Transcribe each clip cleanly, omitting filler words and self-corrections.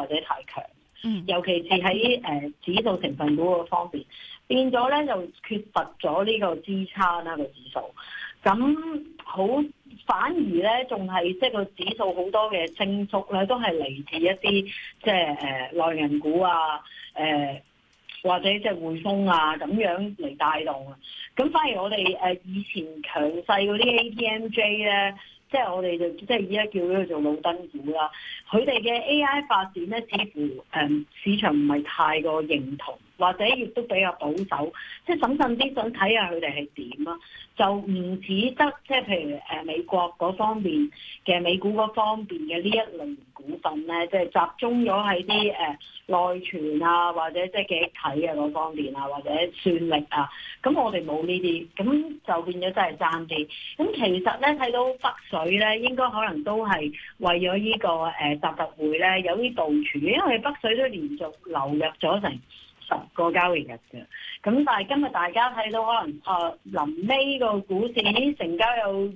或者太強。尤其是喺指數成分股嗰方面，變咗咧就缺乏咗呢個支撐啦個指數。咁好反而咧仲係即係個指數好多嘅升幅咧，都係嚟自一啲即係內銀股啊，或者即係匯豐啊咁樣嚟帶動啊。咁反而我哋以前強勢嗰啲 ATMJ 咧。即係我哋就即係而家叫佢做老燈股啦，佢哋嘅 AI 發展咧，似乎市場唔係太過認同，或者亦都比較保守，即係審慎啲想睇下佢哋係點啊，就唔似得即係譬如美國嗰方面嘅美股嗰方面嘅呢一類股份咧，即係集中咗喺啲內存啊，或者即係記憶體嘅嗰方面啊，或者算力啊，咁我哋冇呢啲，咁就變咗真係爭啲。咁其實咧睇到北水咧，應該可能都係為咗呢個習特會咧有啲部署，因為北水都連續流入咗成10個交易日嘅。咁但係今日大家睇到可能臨尾個股市成交有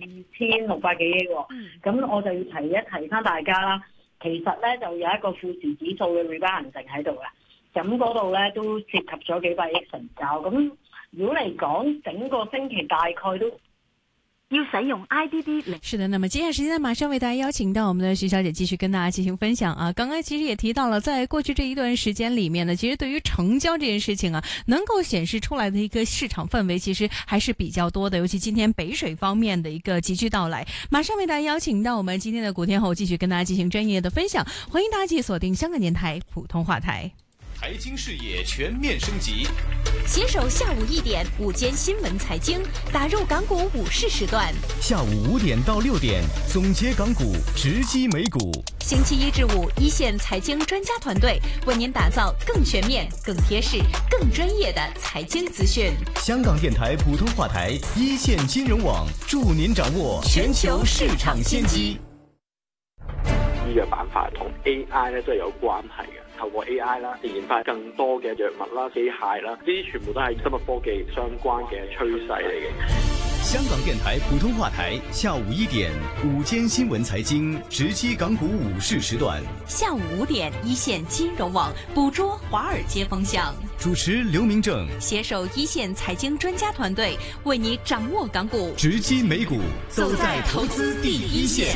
2600幾億喎，咁我就要提一提翻大家啦。其實咧就有一個富時指數嘅 rebalancing 喺度嘅，咁嗰度咧都涉及咗幾百億成交。咁如果嚟講，整個星期大概都要使用 IDD。 是的，那麼接下來時間馬上為大家邀請到我們的徐小姐繼續跟大家進行分享啊。剛剛其實也提到了，在過去這一段時間裡面呢，其實對於成交這件事情啊，能夠顯示出來的一個市場氛圍，其實還是比較多的。尤其今天北水方面的一個急劇到來，馬上為大家邀請到我們今天的古天后繼續跟大家進行專業的分享。歡迎大家繼續鎖定香港電台普通話台。 財經視野全面升級， 攜手下午1點午間新聞財經，打入港股午市時段。 下午5點到6點，總結港股，直擊美股。 星期1至5，一線財經專家團隊為您打造更全面、更貼市、更專業的財經資訊。 香港電台普通話台，一線金融網，助您掌握全球市場先機。 醫藥板塊同 AI 咧都係有關係嘅。透過 AI 啦，研發更多嘅藥物啦、機械啦，呢啲全部都係生物科技相關嘅趨勢嚟嘅。 香港電台普通話台，下午1點午間新聞財經，直擊港股午市時段。 下午5點，一線金融網捕捉華爾街風向。 主持劉明正， 攜手一線財經專家團隊，為你掌握港股， 直擊美股，走在投資第一線。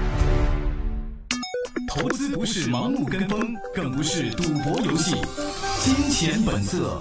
投資不是盲目跟風，更不是賭博遊戲。金錢本色。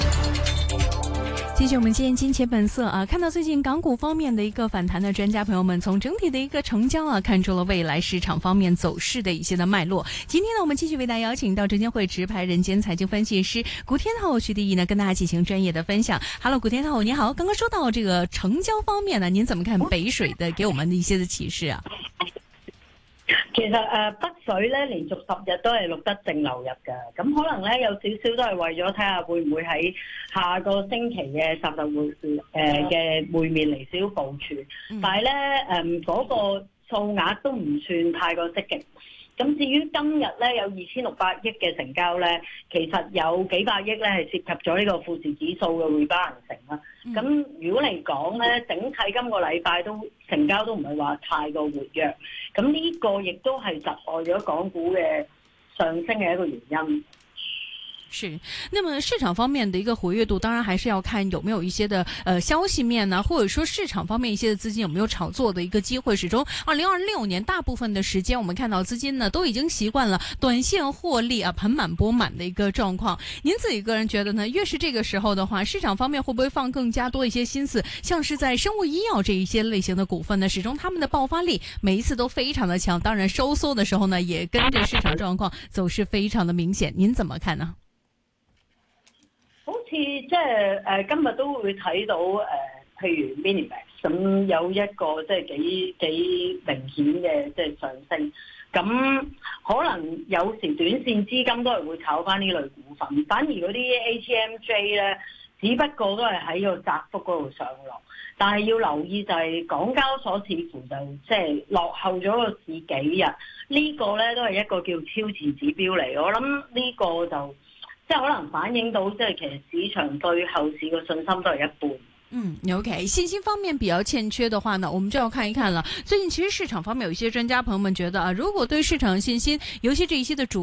繼續我們今天金錢本色啊，看到最近港股方面的一個反彈的專家朋友們，從整體的一個成交啊，看出了未來市場方面走勢的一些的脈絡。今天呢，我們繼續為大家邀請到證監會直牌人間財經分析師古天后徐麗呢，跟大家進行專業的分享。Hello， 古天后你好，剛剛說到這個成交方面呢，您怎麼看北水的給我們的一些的啟示啊？ 其實北水咧連續10日都係錄得淨流入嘅，咁可能咧有少少都係為咗睇下會唔會喺下個星期嘅習特會嘅會面嚟少部署，但係咧嗰個數額都唔算太過積極。咁至於今日咧有2600億嘅成交咧，其實有幾百億咧係涉及咗呢個富時指數嘅rebalancing啦。咁如果嚟講咧，整體今個禮拜都成交都唔係話太過活躍，咁呢個亦都係窒礙咗港股嘅上升嘅一個原因。 是，那麼市場方面的一個活躍度，當然還是要看有沒有一些的消息面呢，或者說市場方面一些的資金有沒有炒作的一個機會。始終2026年大部分的時間，我們看到資金呢都已經習慣了短線獲利啊，盆滿缽滿的一個狀況。您自己個人覺得呢？越是這個時候的話，市場方面會不會放更加多一些心思，像是在生物醫藥這一些類型的股份呢？始終他們的爆發力每一次都非常的強，當然收縮的時候呢，也跟着市場狀況走勢非常的明顯。您怎麼看呢？ 好似即係今日都會睇到譬如 Minimax 咁有一個即係幾明顯嘅即係上升，咁可能有時短線資金都係會炒翻呢類股份，反而嗰啲 ATMJ 咧，只不過都係喺個窄幅嗰度上落，但係要留意就係港交所似乎就即係落後咗個市幾日，呢個咧都係一個叫超前指標嚟，我諗呢個就。即係可能反映到，即係其實市場對後市嘅信心都係一半。 OK， 信心方面比較欠缺的話呢，我們就要看一看了。最近其實市場方面有一些專家朋友們覺得啊，如果對市場的信心，尤其這一些的主